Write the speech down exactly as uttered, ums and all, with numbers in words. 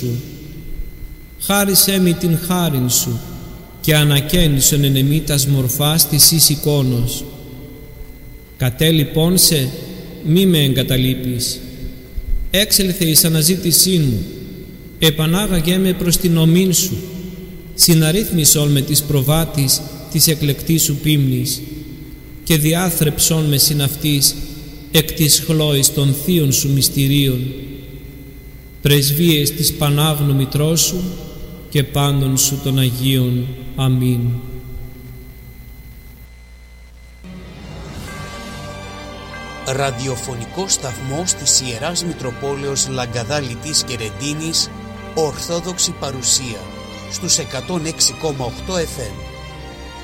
σου. Χάρισέ μη την χάριν σου και ανακαίνισον εν εμή τας μορφάς της εις εικόνος. Κατέ λοιπόν σε, μη με εγκαταλείπεις. Έξελθε εις αναζήτησή μου, επανάγαγέ με προς την ομήν σου. Συναρρύθμισον με της προβάτης της εκλεκτής σου πίμνης και διάθρεψον με συναυτής εκ της χλώης των θείων σου μυστηρίων. Πρεσβείες της Πανάγνου Μητρός σου και πάντων σου των Αγίων. Αμήν. Ραδιοφωνικός σταθμός της Ιεράς Μητροπόλεως Λαγκαδάλητης και Ρεντίνης, Ορθόδοξη παρουσία στους εκατόν έξι κόμμα οκτώ εφ εμ.